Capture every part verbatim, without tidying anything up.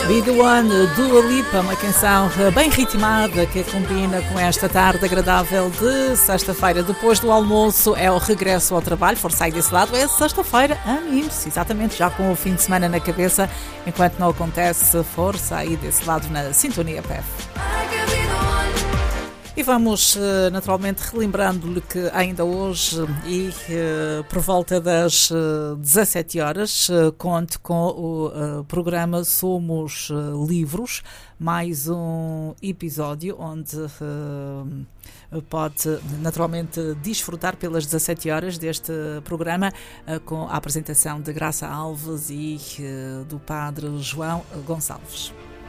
Be The One, Dua Lipa, uma canção bem ritmada que combina com esta tarde agradável de sexta-feira. Depois do almoço é o regresso ao trabalho, força aí desse lado, é sexta-feira, anime-se, exatamente, já com o fim de semana na cabeça, enquanto não acontece, força aí desse lado na Sintonia P F. E vamos, naturalmente, relembrando-lhe que ainda hoje e por volta das dezassete horas, conte com o programa Somos Livros, mais um episódio onde pode, naturalmente, desfrutar pelas dezassete horas deste programa com a apresentação de Graça Alves e do Padre João Gonçalves.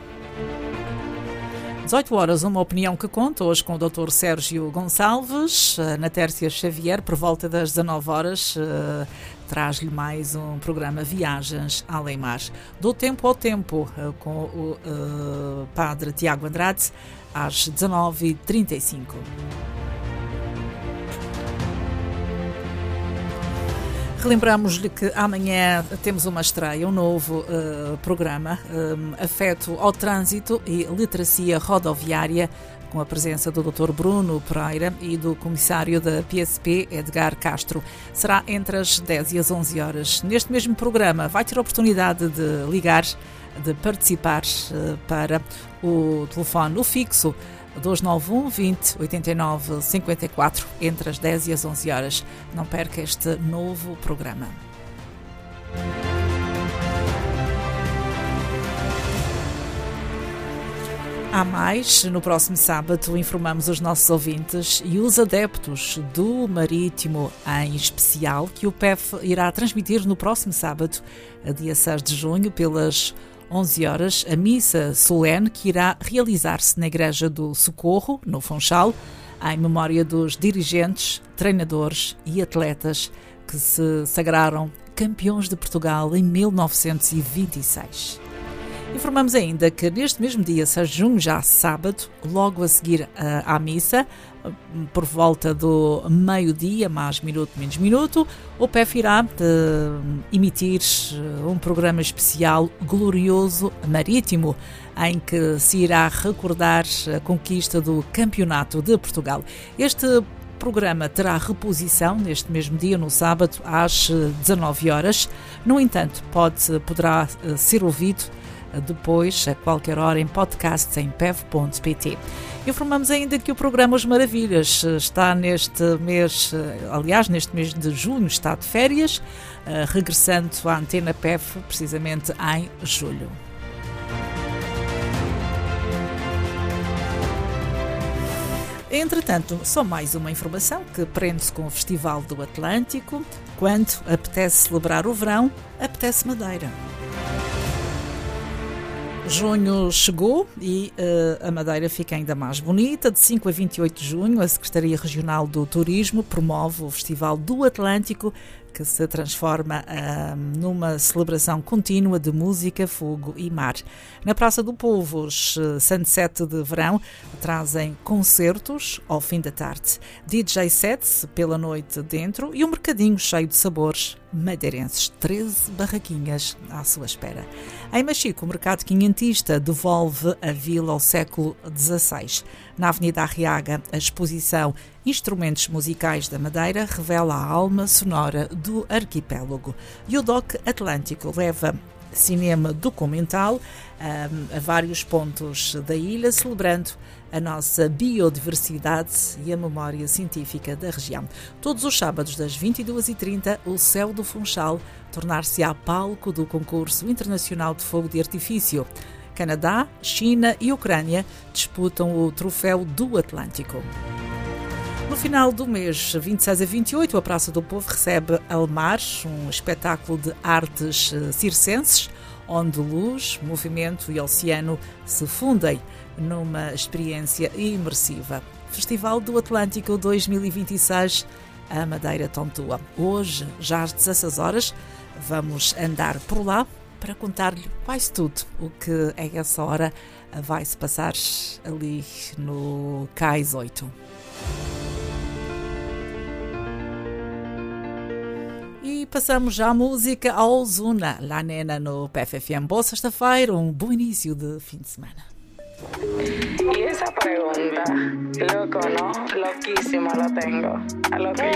dezoito horas, uma opinião que conta, hoje com o doutor Sérgio Gonçalves, na Tércia Xavier, por volta das dezanove horas, uh, traz-lhe mais um programa Viagens Além Mar. Do Tempo ao Tempo, uh, com o uh, Padre Tiago Andrade, às dezanove e trinta e cinco. Relembramos-lhe que amanhã temos uma estreia, um novo uh, programa, um, Afeto ao Trânsito e Literacia Rodoviária, com a presença do doutor Bruno Pereira e do comissário da P S P, Edgar Castro. Será entre as dez e as onze horas. Neste mesmo programa vai ter a oportunidade de ligar, de participar uh, para o telefone, o fixo, dois nove um, vinte, oitenta e nove, cinquenta e quatro, entre as dez e as onze horas. Não perca este novo programa. Há mais, no próximo sábado informamos os nossos ouvintes e os adeptos do Marítimo em especial que o P E F irá transmitir no próximo sábado, dia seis de junho, pelas onze horas, a missa solene que irá realizar-se na Igreja do Socorro, no Funchal, em memória dos dirigentes, treinadores e atletas que se sagraram campeões de Portugal em mil novecentos e vinte e seis. Informamos ainda que neste mesmo dia, seis de junho, já sábado, logo a seguir à missa, por volta do meio-dia, mais minuto, menos minuto, o P E F irá uh, emitir um programa especial glorioso marítimo, em que se irá recordar a conquista do Campeonato de Portugal. Este programa terá reposição neste mesmo dia, no sábado, às dezanove horas. No entanto, pode, poderá uh, ser ouvido depois, a qualquer hora, em podcast em p e f ponto p t. Informamos ainda que o programa Os Maravilhas está neste mês, aliás, neste mês de junho, está de férias, regressando à Antena P E F, precisamente em julho. Entretanto, só mais uma informação que prende-se com o Festival do Atlântico. Quando apetece celebrar o verão, apetece Madeira. Junho chegou e uh, a Madeira fica ainda mais bonita. De cinco a vinte e oito de junho, a Secretaria Regional do Turismo promove o Festival do Atlântico, que se transforma uh, numa celebração contínua de música, fogo e mar. Na Praça do Povo, os uh, Sunset de verão trazem concertos ao fim da tarde, D J sets pela noite dentro e um mercadinho cheio de sabores madeirenses. treze barraquinhas à sua espera. Em Machico, o mercado quinhentista devolve a vila ao século dezasseis. Na Avenida Arriaga, a exposição Instrumentos Musicais da Madeira revela a alma sonora do arquipélago. E o D O C Atlântico leva cinema documental um, a vários pontos da ilha, celebrando a nossa biodiversidade e a memória científica da região. Todos os sábados, das vinte e duas e trinta, o Céu do Funchal tornar-se-á palco do concurso internacional de fogo de artifício. Canadá, China e Ucrânia disputam o troféu do Atlântico. No final do mês, vinte e seis a vinte e oito, a Praça do Povo recebe Almar, um espetáculo de artes circenses, onde luz, movimento e oceano se fundem numa experiência imersiva. Festival do Atlântico dois mil e vinte e seis, a Madeira tontua. Hoje, já às dezasseis horas, vamos andar por lá para contar-lhe quase tudo o que a essa hora vai se passar ali no Cais oito. E passamos já a música ao Ozuna, La Nena no P F F M. Boa sexta-feira, um bom início de fim de semana. Y esa pregunta, loco, ¿no? Loquísimo lo tengo. A lo que